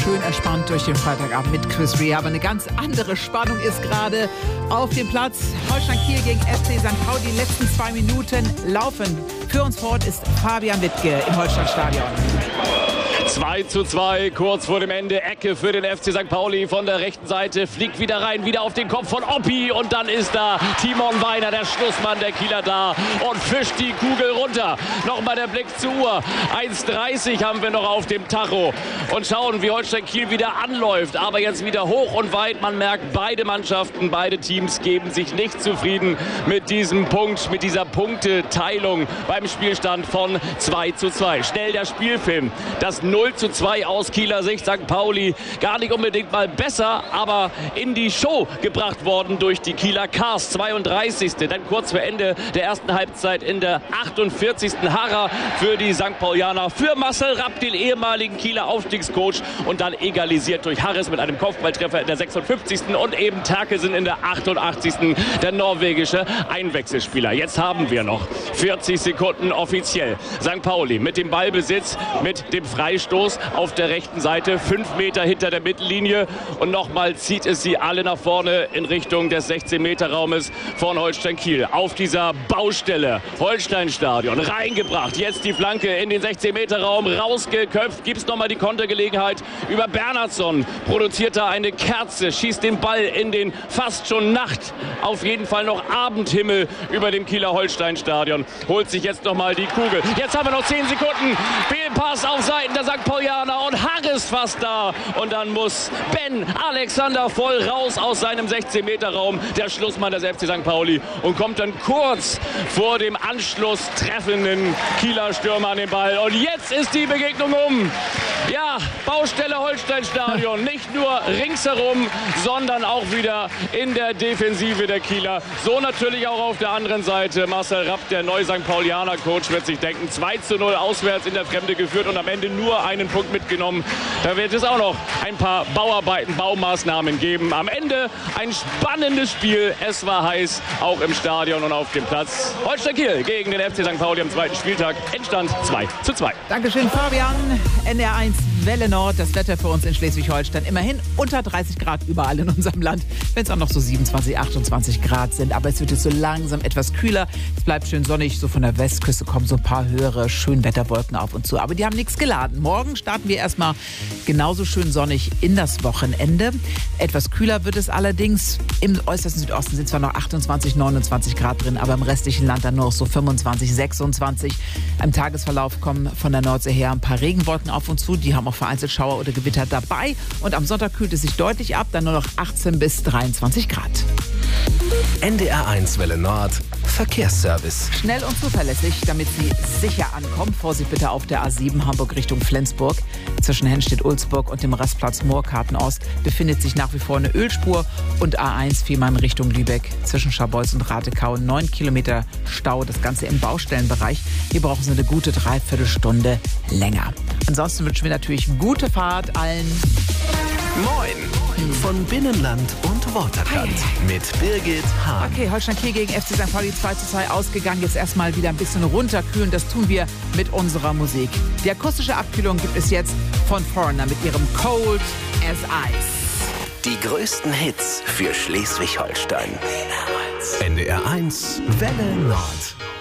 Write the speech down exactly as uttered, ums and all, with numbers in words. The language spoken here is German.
schön entspannt durch den Freitagabend mit Chris Rea. Aber eine ganz andere Spannung ist gerade auf dem Platz. Holstein Kiel gegen F C Sankt Pauli. Die letzten zwei Minuten laufen. Für uns fort ist Fabian Wittke im Holsteinstadion. zwei zu zwei, kurz vor dem Ende. Ecke für den F C Sankt Pauli von der rechten Seite. Fliegt wieder rein, wieder auf den Kopf von Oppi. Und dann ist da Timon Weiner, der Schlussmann der Kieler, da und fischt die Kugel runter. Nochmal der Blick zur Uhr. eins dreißig haben wir noch auf dem Tacho. Und schauen, wie Holstein Kiel wieder anläuft. Aber jetzt wieder hoch und weit. Man merkt, beide Mannschaften, beide Teams geben sich nicht zufrieden mit diesem Punkt, mit dieser Punkteteilung beim Spielstand von zwei zu zwei. Schnell der Spielfilm. Das null zu zwei aus Kieler Sicht. Sankt Pauli gar nicht unbedingt mal besser, aber in die Show gebracht worden durch die Kieler Cars. zweiunddreißigste Dann kurz vor Ende der ersten Halbzeit in der achtundvierzigsten Harrer für die Sankt Paulianer. Für Marcel Rapp, den ehemaligen Kieler Aufstiegscoach. Und dann egalisiert durch Harris mit einem Kopfballtreffer in der sechsundfünfzigsten Und eben Terkelsen in der achtundachtzigsten Der norwegische Einwechselspieler. Jetzt haben wir noch vierzig Sekunden offiziell. Sankt Pauli mit dem Ballbesitz, mit dem Freistoß auf der rechten Seite, fünf Meter hinter der Mittellinie. Und nochmal zieht es sie alle nach vorne in Richtung des sechzehn Meter Raumes von Holstein Kiel. Auf dieser Baustelle Holsteinstadion reingebracht. Jetzt die Flanke in den sechzehn Meter Raum, rausgeköpft. Gibt es nochmal die Kontergelegenheit über Bernhardsson. Produziert da eine Kerze, schießt den Ball in den fast schon Nacht, auf jeden Fall noch Abendhimmel über dem Kieler Holsteinstadion. Holt sich jetzt nochmal die Kugel. Jetzt haben wir noch zehn Sekunden. Fehlpass auf Seiten der Sankt Paulianer und Harris fast da. Und dann muss Ben Alexander voll raus aus seinem sechzehn Meter Raum. Der Schlussmann des F C Sankt Pauli. Und kommt dann kurz vor dem Anschluss treffenden Kieler Stürmer an den Ball. Und jetzt ist die Begegnung um. Ja, Baustelle Holsteinstadion. Nicht nur ringsherum, sondern auch wieder in der Defensive der Kieler. So natürlich auch auf der anderen Seite. Marcel Rapp, der neue Sankt Paulianer Coach, wird sich denken, zwei zu null auswärts in der Fremde geführt und am Ende nur einen Punkt mitgenommen. Da wird es auch noch ein paar Bauarbeiten, Baumaßnahmen geben. Am Ende ein spannendes Spiel. Es war heiß, auch im Stadion und auf dem Platz. Holstein Kiel gegen den F C Sankt Pauli am zweiten Spieltag. Endstand zwei zu zwei. Dankeschön, Fabian. N D R eins Welle Nord. Das Wetter für uns in Schleswig-Holstein. Immerhin unter dreißig Grad überall in unserem Land. Wenn es auch noch so siebenundzwanzig, achtundzwanzig Grad sind. Aber es wird jetzt so langsam etwas kühler. Es bleibt schön sonnig. So von der Westküste kommen so ein paar höhere Schönwetterwolken auf und zu. Aber die haben nichts geladen. Morgen starten wir erstmal genauso schön sonnig in das Wochenende. Etwas kühler wird es allerdings. Im äußersten Südosten sind zwar noch achtundzwanzig, neunundzwanzig Grad drin, aber im restlichen Land dann nur noch so fünfundzwanzig, sechsundzwanzig. Im Tagesverlauf kommen von der Nordsee her ein paar Regenwolken auf uns zu. Die haben auch vereinzelt Schauer oder Gewitter dabei. Und am Sonntag kühlt es sich deutlich ab, dann nur noch achtzehn bis dreiundzwanzig Grad. N D R eins Welle Nord Verkehrsservice. Schnell und zuverlässig, damit Sie sicher ankommen. Vorsicht bitte auf der A sieben Hamburg Richtung Flensburg. Zwischen Hennstedt-Ulzburg und dem Rastplatz Moorkarten Ost befindet sich nach wie vor eine Ölspur. Und A eins Fehmarn Richtung Lübeck zwischen Scharbeutz und Ratekau. Neun Kilometer Stau, das Ganze im Baustellenbereich. Hier brauchen Sie eine gute Dreiviertelstunde länger. Ansonsten wünschen wir natürlich gute Fahrt allen. Moin von Binnenland und Waterkant mit Birgit Hahn. Okay, Holstein Kiel gegen F C Sankt Pauli zwei zu zwei ausgegangen. Jetzt erstmal wieder ein bisschen runterkühlen. Das tun wir mit unserer Musik. Die akustische Abkühlung gibt es jetzt von Foreigner mit ihrem Cold as Ice. Die größten Hits für Schleswig-Holstein. N D R eins Welle Nord.